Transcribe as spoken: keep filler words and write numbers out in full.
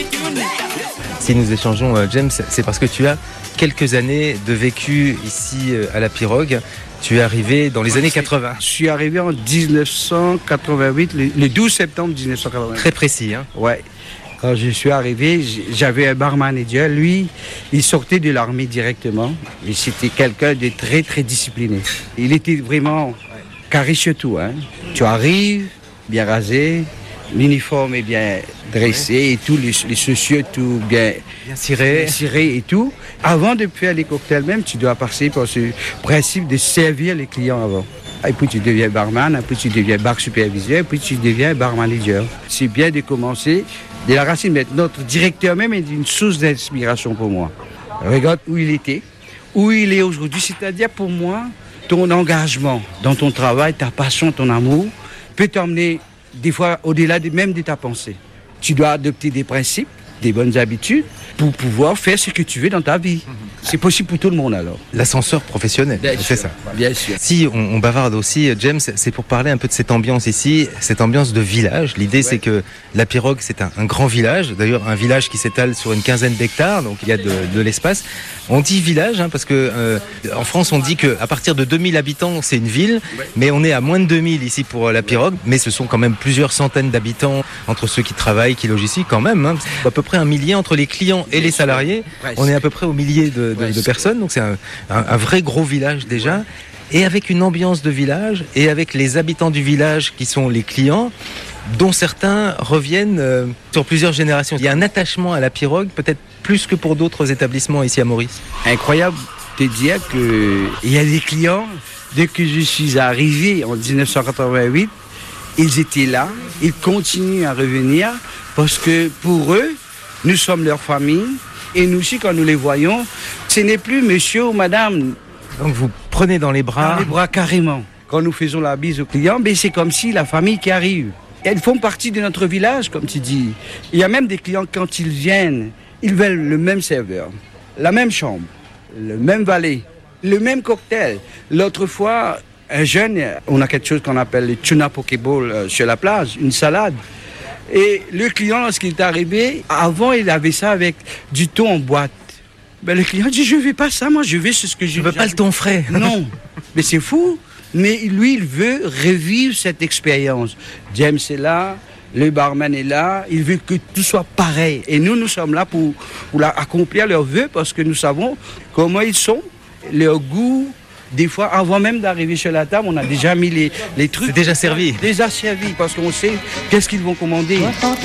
Si nous échangeons, euh, James, c'est parce que tu as quelques années de vécu ici euh, à la Pirogue. Tu es arrivé dans les années quatre-vingts. Je suis arrivé en dix-neuf cent quatre-vingt-huit, le, le douze septembre dix-neuf cent quatre-vingt-huit. Très précis, hein? Ouais. Quand je suis arrivé, j'avais un bar manager. Lui, il sortait de l'armée directement. Et c'était quelqu'un de très, très discipliné. Il était vraiment carré sur tout, hein. Tu arrives, bien rasé, l'uniforme est bien dressé et tout, les, les chaussures tout bien, bien ciré. bien ciré et tout. Avant de faire les cocktails même, tu dois passer par ce principe de servir les clients avant. Et puis tu deviens barman, et puis tu deviens bar superviseur, et puis tu deviens bar manager. C'est bien de commencer de la racine, mais notre directeur même est une source d'inspiration pour moi. Regarde où il était, où il est aujourd'hui, c'est-à-dire pour moi, ton engagement dans ton travail, ta passion, ton amour, peut t'emmener des fois au-delà de, même de ta pensée. Tu dois adopter des principes, des bonnes habitudes pour pouvoir faire ce que tu veux dans ta vie. C'est possible pour tout le monde alors. L'ascenseur professionnel, bien c'est sûr, ça. Bien sûr. Si on, on bavarde aussi, James, c'est pour parler un peu de cette ambiance ici, cette ambiance de village. L'idée, ouais. c'est que la Pirogue, c'est un, un grand village. D'ailleurs, un village qui s'étale sur une quinzaine d'hectares, donc il y a de, de l'espace. On dit village hein, parce que euh, en France, on dit qu'à partir de deux mille habitants, c'est une ville, ouais. mais on est à moins de deux mille ici pour la Pirogue. Mais ce sont quand même plusieurs centaines d'habitants entre ceux qui travaillent, qui logent ici, quand même. Hein. À peu près un millier entre les clients et les salariés. On est à peu près au millier de, de, de personnes, donc c'est un, un, un vrai gros village déjà. Et avec une ambiance de village et avec les habitants du village qui sont les clients, dont certains reviennent euh, sur plusieurs générations. Il y a un attachement à la Pirogue, peut-être plus que pour d'autres établissements ici à Maurice. Incroyable de dire qu'il y a des clients, dès que je suis arrivé en dix-neuf cent quatre-vingt-huit, ils étaient là, ils continuent à revenir parce que pour eux, nous sommes leur famille et nous aussi quand nous les voyons, ce n'est plus monsieur ou madame. Donc vous prenez dans les bras. Dans les bras carrément. Quand nous faisons la bise aux clients, ben c'est comme si la famille qui arrive. Elles font partie de notre village, comme tu dis. Il y a même des clients, quand ils viennent, ils veulent le même serveur, la même chambre, le même valet, le même cocktail. L'autre fois, un jeune, on a quelque chose qu'on appelle le tuna pokéball euh, sur la plage, une salade. Et le client, lorsqu'il est arrivé, avant, il avait ça avec du thon en boîte. Ben, le client dit, je ne veux pas ça, moi, je veux ce que je... Je ne veux pas le thon frais. Non, mais c'est fou. Mais lui, il veut revivre cette expérience. James est là, le barman est là, il veut que tout soit pareil. Et nous, nous sommes là pour, pour accomplir leurs vœux parce que nous savons comment ils sont, leur goût. Des fois, avant même d'arriver sur la table, on a déjà mis les, les trucs. C'est déjà servi. Déjà servi parce qu'on sait qu'est-ce qu'ils vont commander.